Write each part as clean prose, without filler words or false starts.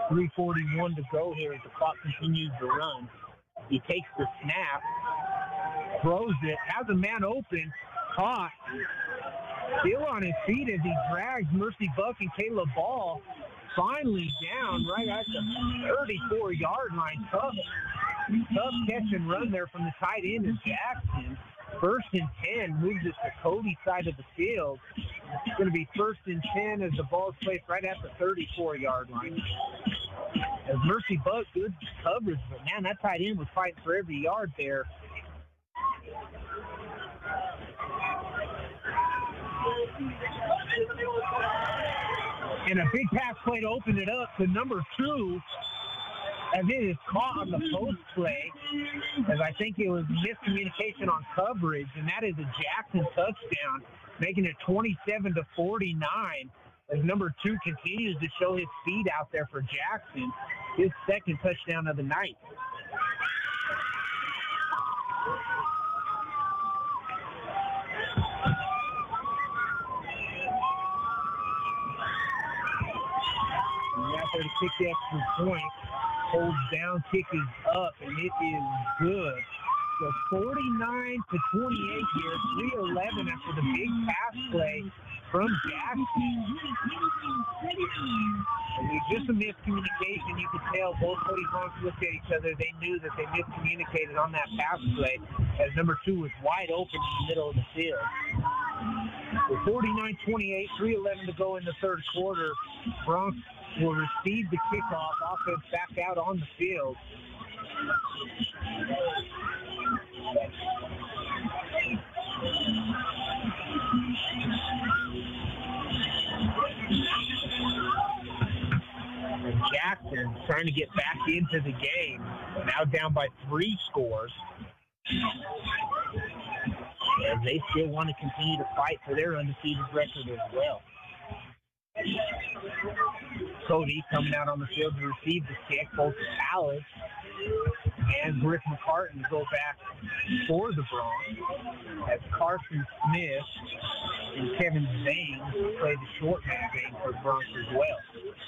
3:41 to go here as the clock continues to run. He takes the snap, throws it, has a man open, caught, still on his feet as he drags Mercy Buck and Caleb Ball finally down right at the 34-yard line. Tough catch and run there from the tight end of Jackson. 1st and 10, moves it to Cody's side of the field. It's going to be 1st and 10 as the ball is placed right at the 34-yard line. As Mercy Buck, good coverage, but man, that tight end was fighting for every yard there. And a big pass play to open it up to number 2. And it is caught on the post play, as I think it was miscommunication on coverage, and that is a Jackson touchdown, making it 27-49. As number 2 continues to show his speed out there for Jackson, his 2nd touchdown of the night. And out there to kick the extra point. Holds down, kick is up, and it is good. So 49-28 here, 3:11 after the big pass play from Jackson. And there's just a miscommunication. You could tell both Cody Bronx looked at each other. They knew that they miscommunicated on that pass play as number 2 was wide open in the middle of the field. With 49-28, 3:11 to go in the 3rd quarter, Bronx will receive the kickoff. Offense back out on the field. And Jackson trying to get back into the game. Now down by 3 scores. As they still want to continue to fight for their undefeated record as well. Cody coming out on the field to receive the kick. Both Alex and Griff McCartan go back for the Bronx as Carson Smith and Kevin Zane play the short man game for the Bronx as well.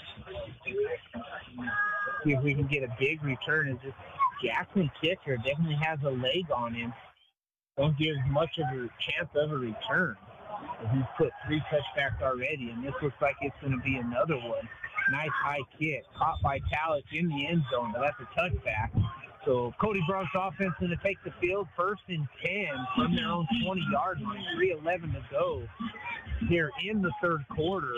See if we can get a big return as this Jackson kicker definitely has a leg on him. Don't give much of a chance of a return. He's put 3 touchbacks already, and this looks like it's going to be another one. Nice high kick, caught by Tallis in the end zone, but that's a touchback. So Cody Bronx offense going to take the field, 1st and 10 from their own 20-yard line, 3:11 to go here in the 3rd quarter.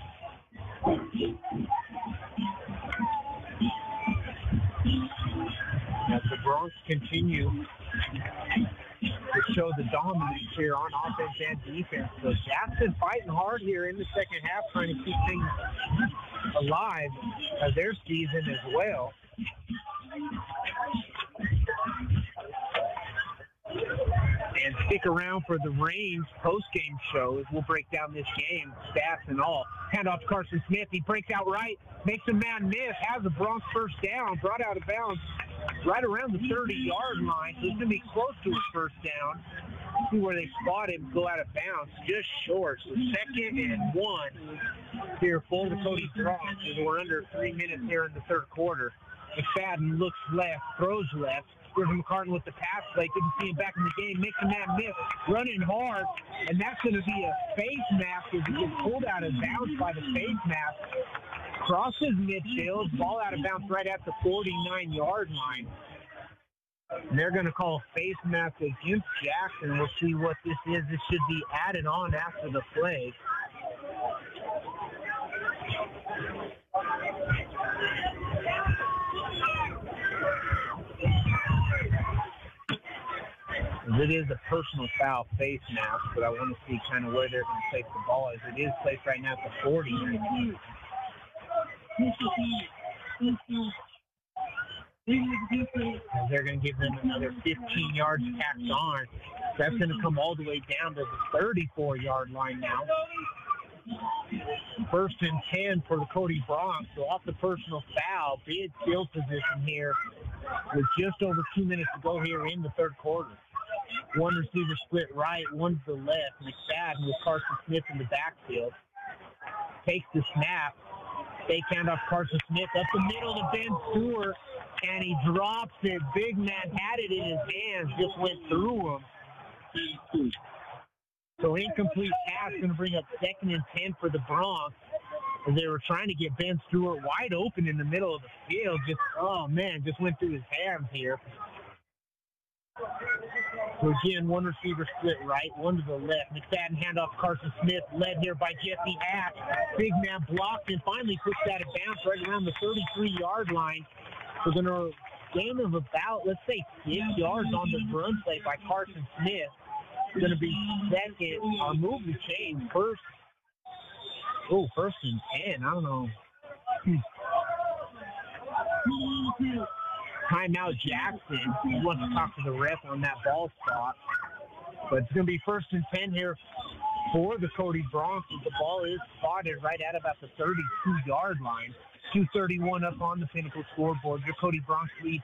As the Bronx continue to show the dominance here on offense and defense. So Jackson fighting hard here in the 2nd half, trying to keep things alive of their season as well. And stick around for the Reigns post-game show as we'll break down this game, stats and all. Handoff to Carson Smith. He breaks out right, makes a man miss, has a Bronx 1st down, brought out of bounds right around the 30-yard line. So it's going to be close to his 1st down. See where they spot him go out of bounds, just short. So 2nd and 1 here for the Cody Bronx as we're under 3 minutes here in the 3rd quarter. McFadden looks left, throws left. Griffin McCartan with the pass play. Couldn't see him back in the game. Makes a man miss. Running hard. And that's going to be a face mask as he gets pulled out of bounds by the face mask. Crosses midfield. Ball out of bounds right at the 49-yard line. And they're going to call a face mask against Jackson. We'll see what this is. This should be added on after the play. It is a personal foul face mask, but I want to see kind of where they're going to place the ball as it is placed right now at the 40. And they're going to give them another 15 yards tacked on. That's going to come all the way down to the 34-yard line now. 1st and 10 for the Cody Bronx. So off the personal foul, big field position here with just over 2 minutes to go here in the 3rd quarter. One receiver split right, one to the left. McFadden with Carson Smith in the backfield. Takes the snap, Fake handoff Carson Smith up the middle to Ben Stewart, and he drops it. Big man had it in his hands, just went through him. So incomplete pass, going to bring up 2nd and 10 for the Bronx. As they were trying to get Ben Stewart wide open in the middle of the field. Just went through his hands here. So again, one receiver split right, one to the left. McFadden handoff Carson Smith, led here by Jesse Hatch. Big man blocked and finally puts that at bounds right around the 33-yard line. So then a gain of about, let's say, 6 yards on the run play by Carson Smith. Going to be second. Our move to change. First and 10. I don't know. Timeout Jackson. He wants to talk to the ref on that ball spot. But it's going to be 1st and 10 here for the Cody Bronx. The ball is spotted right at about the 32-yard line. 2:31 up on the Pinnacle scoreboard. Your Cody Bronx lead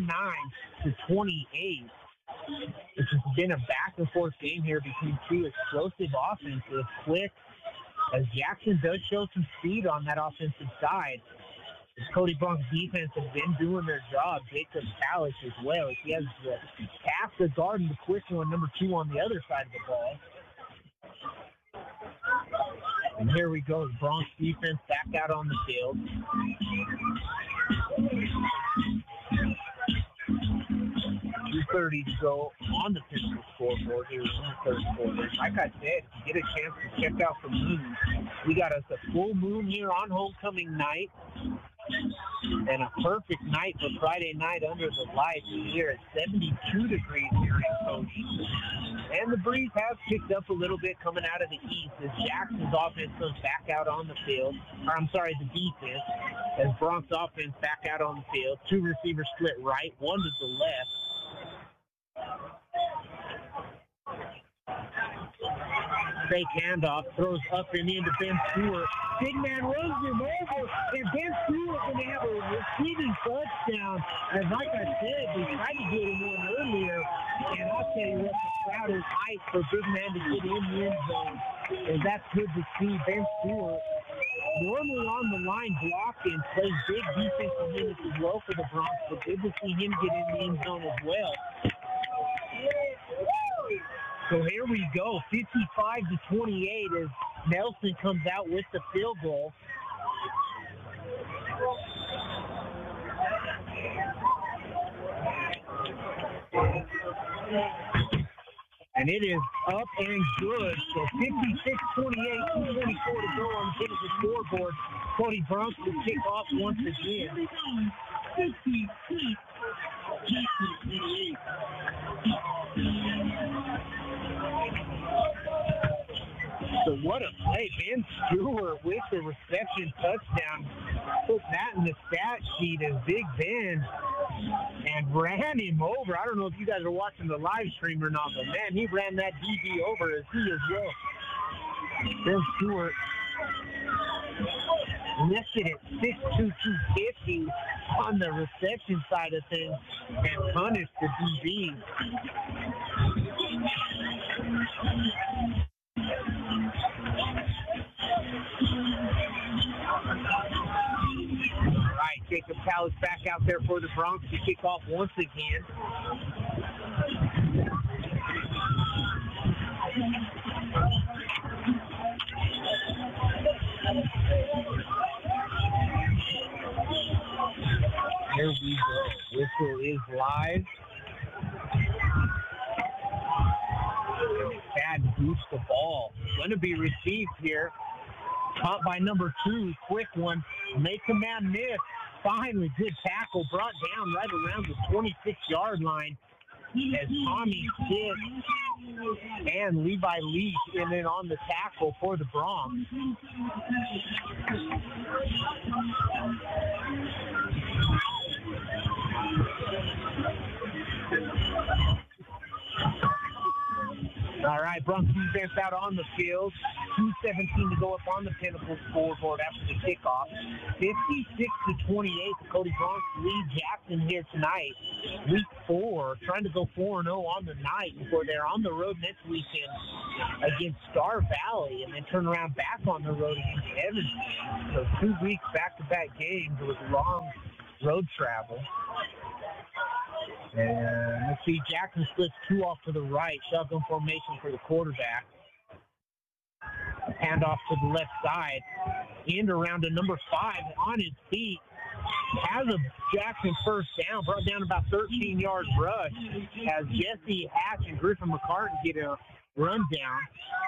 49-28. It's just been a back-and-forth game here between two explosive offenses. Quick, as Jackson does show some speed on that offensive side. The Cody Bronx defense has been doing their job. Jacob Callis as well. He has the half the guard and the quick one, number 2 on the other side of the ball. And here we go. The Bronx defense back out on the field. 2:30 to go on the Pinnacle scoreboard here in the third quarter. Like I said, if you get a chance to check out the moon, we got us a full moon here on homecoming night. And a perfect night for Friday night under the lights here at 72 degrees here in Cody. And the breeze has picked up a little bit coming out of the east as Jackson's offense comes back out on the field. The defense. As Bronx offense back out on the field. 2 receivers split right, 1 to the left. Fake handoff, throws up and into Ben Stewart. Big man runs him over, and Ben Stewart going to have a receiving touchdown. And like I said, they tried to get him one earlier, and I'll tell you what, the crowd is hyped for Big Man to get in the end zone. And that's good to see. Ben Stewart, normally on the line blocking, plays big defensive minutes as well for the Bronx, but good to see him get in the end zone as well. So here we go, 55-28 as Nelson comes out with the field goal. And it is up and good. So 56-28, 2:24 to go on the scoreboard. Cody Bronx will kick off once again. So what a play. Ben Stewart with the reception touchdown. Put that in the stat sheet as Big Ben and ran him over. I don't know if you guys are watching the live stream or not, but man, he ran that DB over as he as well. Ben Stewart listed at 6'2", 250 on the reception side of things and punished the DB. All right, Jacob Callis back out there for the Bronx to kick off once again. Here we go. Whistle is live. Bad boost the ball. Going to be received here. Caught by number 2. Quick one. Make a man miss. Finally, good tackle. Brought down right around the 26-yard line. As Tommy Stitt and Levi Leach in and on the tackle for the Bronx. All All right, Bronx defense out on the field. 2:17 to go up on the Pinnacle scoreboard after the kickoff. 56-28, the Cody Bronx lead Jackson here tonight. Week 4, trying to go 4-0 on the night before they're on the road next weekend against Star Valley and then turn around back on the road against Evanston. So 2 weeks back-to-back games with long road travel. And let's see, Jackson splits 2 off to the right. Shotgun formation for the quarterback. Hand off to the left side. End around to number 5 on his feet. Has a Jackson first down. Brought down about 13-yard rush as Jesse Hatch and Griffin McCartan get a run down.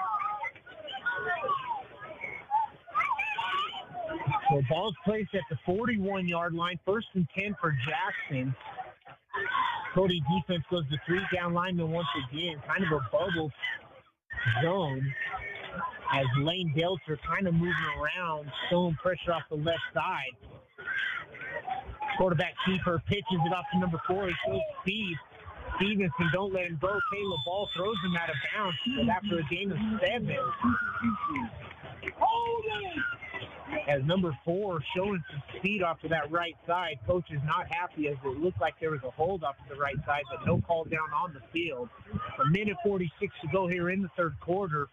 So ball's placed at the 41-yard line. 1st and 10 for Jackson. Cody defense goes to 3 down linemen once again. Kind of a bubble zone as Lane Delter kind of moving around, showing pressure off the left side. Quarterback keeper pitches it off to number 4. He shows speed. Stevenson, don't let him go. Caleb Ball throws him out of bounds. But after a gain of 7. As number 4 showing some speed off to that right side. Coach is not happy as it looked like there was a hold off to the right side, but no call down on the field. A minute 46 to go here in the third quarter.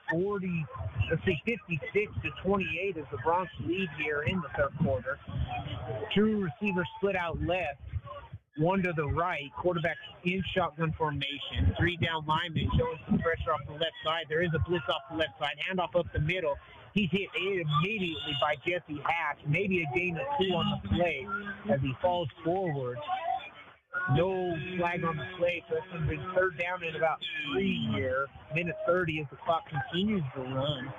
56-28 is the Bronx lead here in the third quarter. 2 receivers split out left. 1 to the right. Quarterback in shotgun formation. 3 down linemen showing some pressure off the left side. There is a blitz off the left side. Handoff up the middle. He's hit immediately by Jesse Hatch. Maybe a gain of 2 on the play as he falls forward. No flag on the play, so that's going to be 3rd down in about 3 here. Minute 30 as the clock continues to run.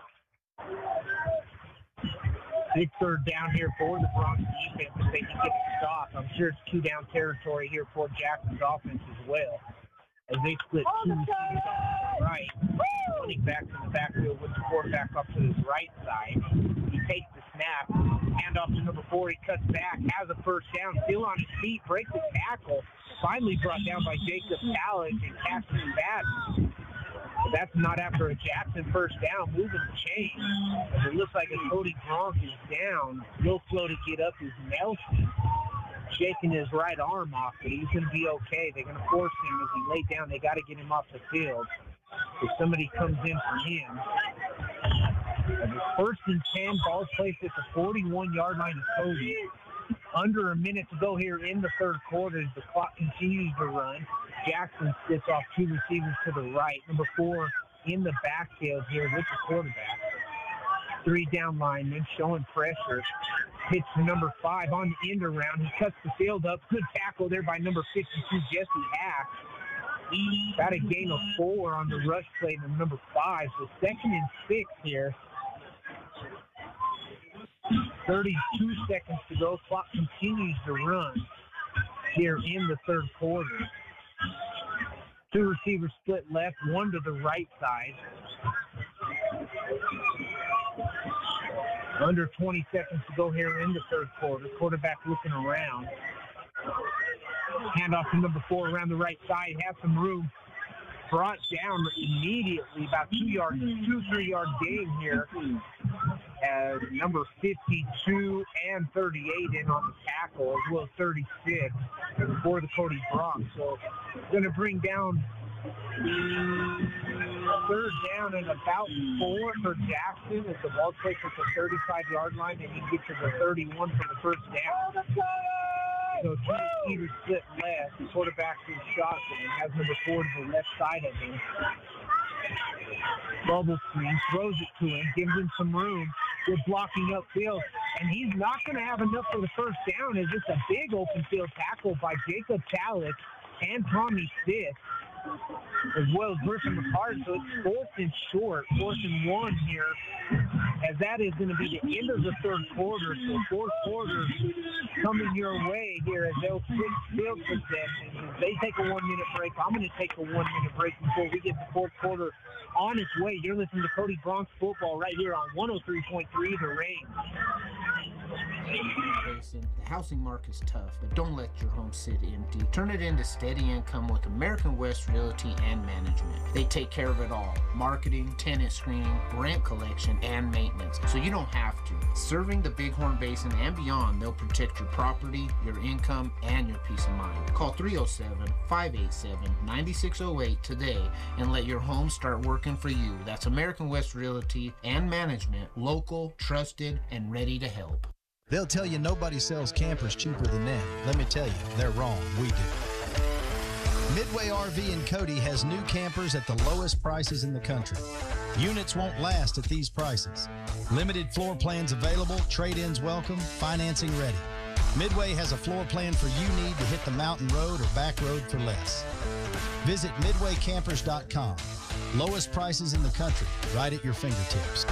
Big 3rd down here for the Bronx defense if they can get a stop. I'm sure it's 2 down territory here for Jackson's offense as well. As they split 2 receivers off to the right, running back to the backfield with the quarterback up to his right side. He takes the snap, hand off to number 4. He cuts back, has a first down, still on his feet, breaks the tackle. Finally brought down by Jacob Tallick and Cassie Batten. But that's not after a Jackson first down, moving the chain. As it looks like a Cody Bronx is down. Real slow to get up is Nelson. Shaking his right arm off, but he's going to be okay. They're going to force him as he laid down. They got to get him off the field. If somebody comes in for him. And it's 1st and 10, ball's placed at the 41-yard line of Cody. Under a minute to go here in the third quarter as the clock continues to run. Jackson sits off 2 receivers to the right. Number 4 in the backfield here with the quarterback. 3 down linemen showing pressure. Hits to number 5 on the end around. He cuts the field up. Good tackle there by number 52, Jesse Hatch. Got a gain of 4 on the rush play to number 5. So 2nd and 6 here. 32 seconds to go. Clock continues to run here in the third quarter. 2 receivers split left, 1 to the right side. Under 20 seconds to go here in the third quarter. Quarterback looking around. Handoff to number 4 around the right side. Has some room. Brought down immediately, about 2-3 yard gain here. As number 52 and 38 in on the tackle, as well as 36 for the Cody Bronx. So going to bring down 3rd down and about 4 for Jackson as the ball takes at the 35-yard line, and he gets to the 31 for the first down. So 2 receivers split left. The quarterback is shotgun, has number 4 to the left side of him. Bubble screen, throws it to him, gives him some room. Good blocking upfield, and he's not going to have enough for the first down. As it's a big open field tackle by Jacob Tallick and Tommy Stith, as well as Griffin McCartan. So it's 4th and short, 4th and 1 here, as that is going to be the end of the third quarter. So fourth quarter coming your way here as they'll switch field possessions. As they take a 1-minute break, I'm going to take a 1-minute break before we get the fourth quarter on its way. You're listening to Cody Bronx football right here on 103.3 The Range. housing market's tough, but don't let your home sit empty. Turn it into steady income with American West Realty and Management. They take care of it all: marketing, tenant screening, rent collection, and maintenance, so you don't have to. Serving the Bighorn Basin and beyond, they'll protect your property, your income, and your peace of mind. Call 307-587-9608 today and let your home start working for you. That's American West Realty and Management, local, trusted, and ready to help. They'll tell you nobody sells campers cheaper than them. Let me tell you, they're wrong. We do. Midway RV in Cody has new campers at the lowest prices in the country. Units won't last at these prices. Limited floor plans available, trade-ins welcome, financing ready. Midway has a floor plan for you need to hit the mountain road or back road for less. Visit midwaycampers.com. Lowest prices in the country, right at your fingertips.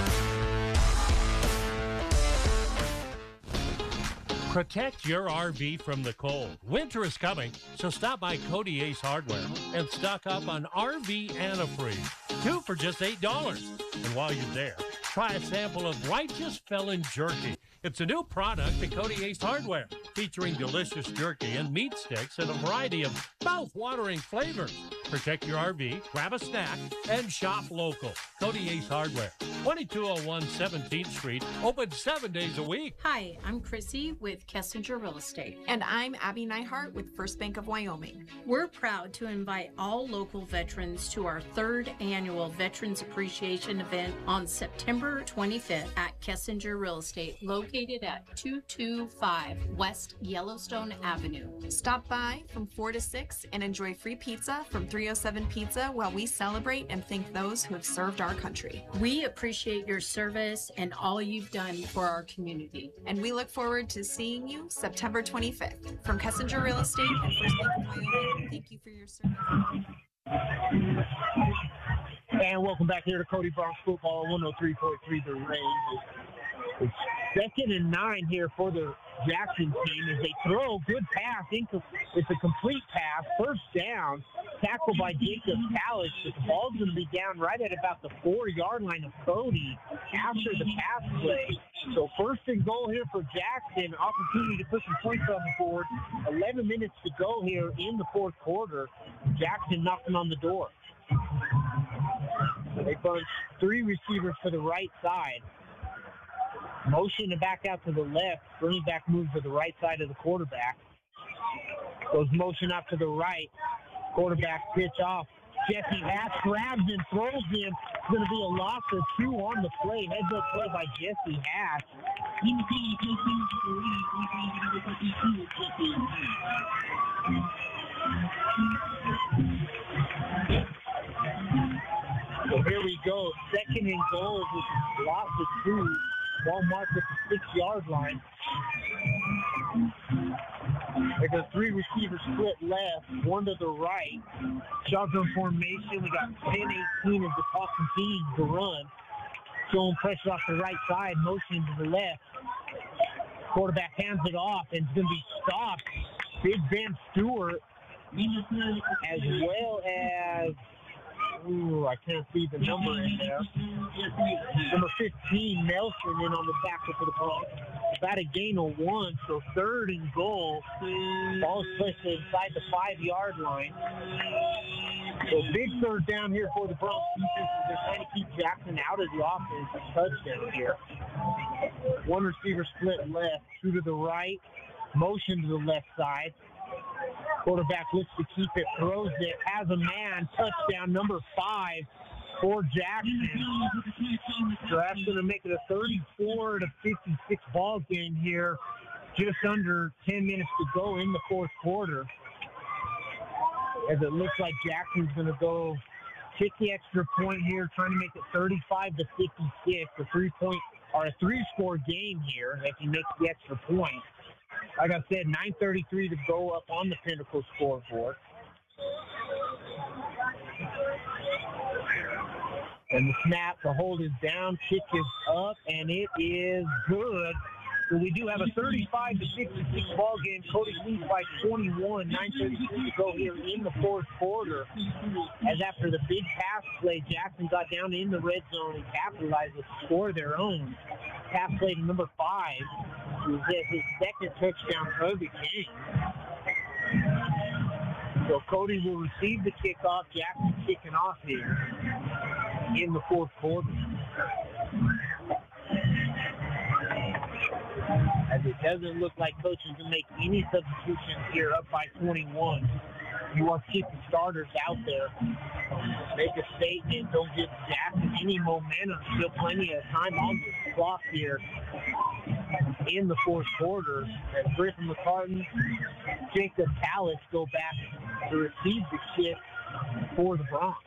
Protect your RV from the cold. Winter is coming, so stop by Cody Ace Hardware and stock up on RV antifreeze. 2 for just $8. And while you're there, try a sample of Righteous Felon Jerky. It's a new product at Cody Ace Hardware, featuring delicious jerky and meat sticks in a variety of mouth-watering flavors. Protect your RV, grab a snack, and shop local. Cody Ace Hardware, 2201 17th Street, open 7 days a week. Hi, I'm Chrissy with Kessinger Real Estate. And I'm Abby Neihart with First Bank of Wyoming. We're proud to invite all local veterans to our 3rd annual Veterans Appreciation event on September 25th at Kessinger Real Estate, located at 225 West Yellowstone Avenue. Stop by from 4 to 6 and enjoy free pizza from 307 Pizza while we celebrate and thank those who have served our country. We appreciate your service and all you've done for our community. And we look forward to seeing you September 25th. From Kessinger Real Estate and First Bank of Wyoming, thank you for your service. And welcome back here to Cody Bronx Football, 103.3 The Range. It's 2nd and 9 here for the Jackson team as they throw. Good pass. It's a complete pass. First down. Tackled by Jacob Callis. The ball's going to be down right at about the 4-yard line of Cody after the pass play. So 1st and goal here for Jackson. Opportunity to put some points on the board. 11 minutes to go here in the 4th quarter. Jackson knocking on the door. They bunch 3 receivers to the right side. Motion to back out to the left. Running back moves to the right side of the quarterback. Goes motion out to the right. Quarterback pitch off. Jesse Hatch grabs and throws him. It's going to be a loss of 2 on the play. Heads up play by Jesse Hatch. So here we go. 2nd and goal with loss of 2. Ball marked at the 6-yard line. There's a 3 receiver split left, 1 to the right. Shotgun formation. We got 10-18 as the Boston team to run. Showing pressure off the right side, motion to the left. Quarterback hands it off and it's going to be stopped. Big Ben Stewart, as well as, I can't see the number in there. Number 15, Nelson, in on the tackle for the ball. About a gain of 1, so 3rd and goal. Ball's placed inside the 5-yard line. So big 3rd down here for the Bronx defense. They're trying to keep Jackson out of the offense. Touchdown here. 1 receiver split left, 2 to the right. Motion to the left side. Quarterback looks to keep it, throws it, has a man, touchdown number 5 for Jackson. So that's going to make it a 34-56 ball game here. Just under 10 minutes to go in the 4th quarter. As it looks like Jackson's going to go kick the extra point here, trying to make it 35-56, a 3-score game here if he makes the extra point. Like I said, 9:33 to go up on the Pinnacle scoreboard. And the snap, the hold is down, kick is up, and it is good. So we do have a 35-66 ball game. Cody leads by 21. 9:33 to go here in the fourth quarter. As after the big pass play, Jackson got down in the red zone and capitalized with a score of their own. Pass play to number 5. Who hit his second touchdown of the game. So Cody will receive the kickoff. Jackson kicking off here in the fourth quarter. As it doesn't look like Coach is going to make any substitutions here, up by 21. You want to keep the starters out there. Make a statement. Don't give Jackson any momentum. Still plenty of time on the clock here in the fourth quarter. As Griffin McCartan, Jacob Callis go back to receive the kick for the Bronx.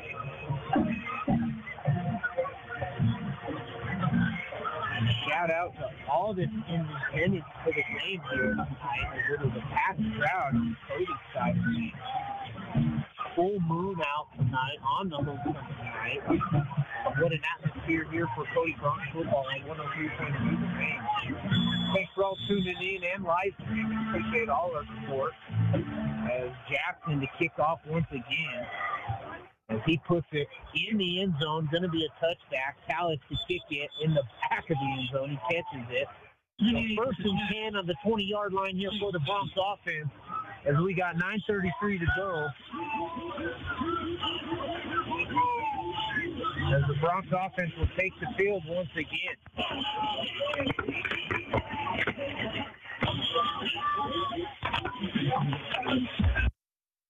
Shout out to all the independents for the game here tonight. It was a packed crowd on Cody's side of things. Full moon out tonight on the homecoming night. What an atmosphere here for Cody Bronx football on 103.3 The Range. Thanks for all tuning in and live streaming. Appreciate all our support. As Jackson to kick off once again. As he puts it in the end zone, going to be a touchback. Callis to kick it in the back of the end zone. He catches it. So 1st and 10 on the 20-yard line here for the Bronx offense. As we got 9:33 to go. As the Bronx offense will take the field once again.